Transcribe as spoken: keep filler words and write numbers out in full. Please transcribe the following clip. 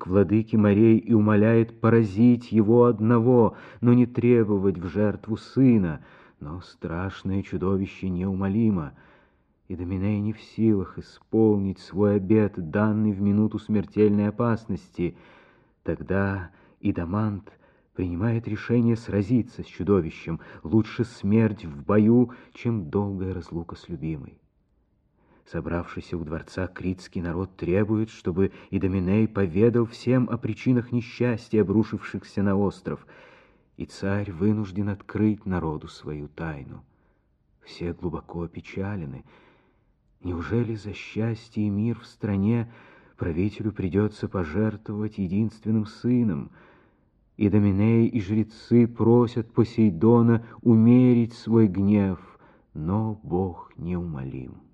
к владыке морей и умоляет поразить его одного, но не требовать в жертву сына. Но страшное чудовище неумолимо. Идоминей не в силах исполнить свой обет, данный в минуту смертельной опасности. Тогда Идомант принимает решение сразиться с чудовищем. Лучше смерть в бою, чем долгая разлука с любимой. Собравшийся у дворца критский народ требует, чтобы Идоминей поведал всем о причинах несчастья, обрушившихся на остров, и царь вынужден открыть народу свою тайну. Все глубоко опечалены. Неужели за счастье и мир в стране правителю придется пожертвовать единственным сыном? Идоминей и жрецы просят Посейдона умерить свой гнев, но Бог неумолим.